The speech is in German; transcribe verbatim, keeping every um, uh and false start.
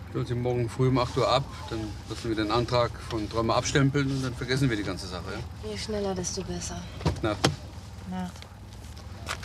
Ich hol sie morgen früh um acht Uhr ab, dann wirst du mir den Antrag von Träumer abstempeln und dann vergessen wir die ganze Sache. Ja? Je schneller, desto besser. Nacht. Nacht.